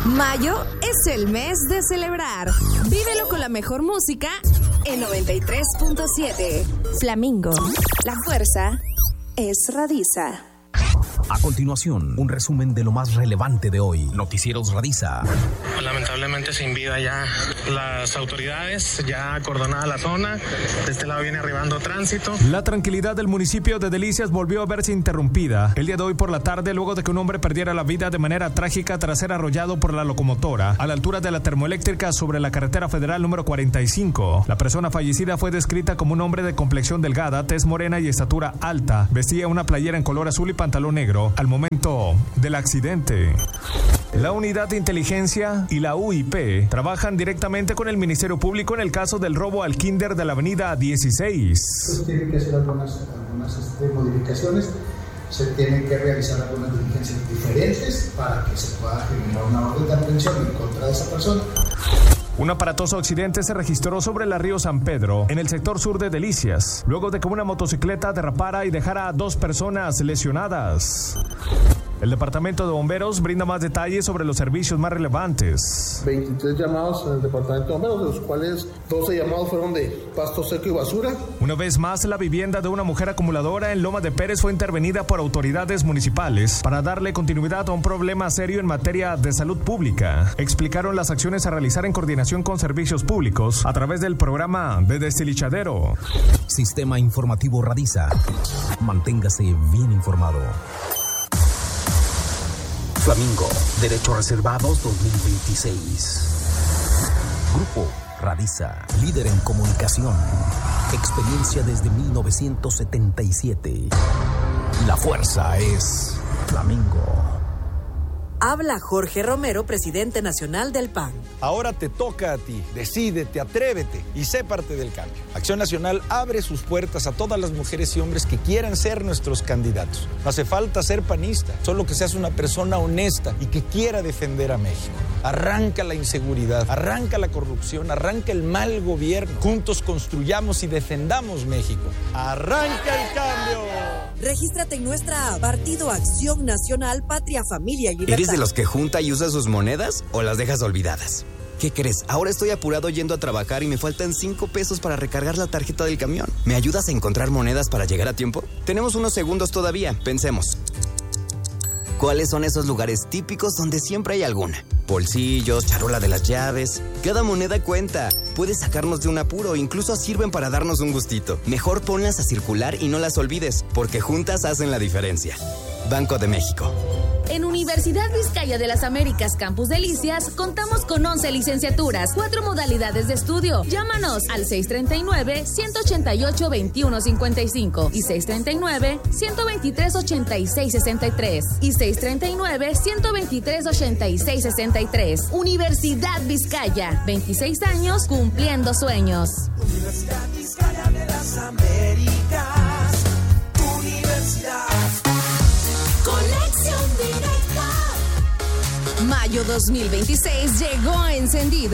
Mayo es el mes de celebrar. Vívelo con la mejor música en 93.7. Flamingo. La fuerza es Radiza. A continuación, un resumen de lo más relevante de hoy. Noticieros Radiza. Lamentablemente sin vida ya las autoridades, ya acordonada la zona. De este lado viene arribando tránsito. La tranquilidad del municipio de Delicias volvió a verse interrumpida el día de hoy por la tarde, luego de que un hombre perdiera la vida de manera trágica tras ser arrollado por la locomotora a la altura de la termoeléctrica sobre la carretera federal número 45. La persona fallecida fue descrita como un hombre de complexión delgada, tez morena y estatura alta. Vestía una playera en color azul y pantalón negro al momento del accidente. La Unidad de Inteligencia y la UIP trabajan directamente con el Ministerio Público en el caso del robo al kinder de la avenida 16. Se tienen que hacer algunas modificaciones, se tienen que realizar algunas diligencias diferentes para que se pueda generar una orden de aprehensión en contra de esa persona. Un aparatoso accidente se registró sobre la Río San Pedro, en el sector sur de Delicias, luego de que una motocicleta derrapara y dejara a 2 personas lesionadas. El Departamento de Bomberos brinda más detalles sobre los servicios más relevantes. 23 llamados en el Departamento de Bomberos, de los cuales 12 llamados fueron de pasto seco y basura. Una vez más, la vivienda de una mujer acumuladora en Loma de Pérez fue intervenida por autoridades municipales para darle continuidad a un problema serio en materia de salud pública. Explicaron las acciones a realizar en coordinación con servicios públicos a través del programa de Destilichadero. Sistema Informativo Radiza. Manténgase bien informado. Flamingo, Derechos Reservados 2026. Grupo Radiza, líder en comunicación. Experiencia desde 1977. La fuerza es Flamingo. Habla Jorge Romero, presidente nacional del PAN. Ahora te toca a ti. Decídete, atrévete y sé parte del cambio. Acción Nacional abre sus puertas a todas las mujeres y hombres que quieran ser nuestros candidatos. No hace falta ser panista, solo que seas una persona honesta y que quiera defender a México. Arranca la inseguridad, arranca la corrupción, arranca el mal gobierno. Juntos construyamos y defendamos México. ¡Arranca el cambio! Regístrate en nuestra app, Partido Acción Nacional, Patria, Familia y Libertad. ¿Eres de los que junta y usa sus monedas o las dejas olvidadas? ¿Qué crees? Ahora estoy apurado yendo a trabajar y me faltan 5 pesos para recargar la tarjeta del camión. ¿Me ayudas a encontrar monedas para llegar a tiempo? Tenemos unos segundos todavía, pensemos. ¿Cuáles son esos lugares típicos donde siempre hay alguna? Bolsillos, charola de las llaves. Cada moneda cuenta. Puede sacarnos de un apuro, incluso sirven para darnos un gustito. Mejor ponlas a circular y no las olvides, porque juntas hacen la diferencia. Banco de México. En Universidad Vizcaya de las Américas Campus Delicias contamos con 11 licenciaturas, 4 modalidades de estudio. Llámanos al 639-188-2155 y 639-123-8663 y 639-123-8663. Universidad Vizcaya, 26 años cumpliendo sueños. Universidad Vizcaya de las Américas. Universidad. Conexión directa. Mayo 2026 llegó encendido.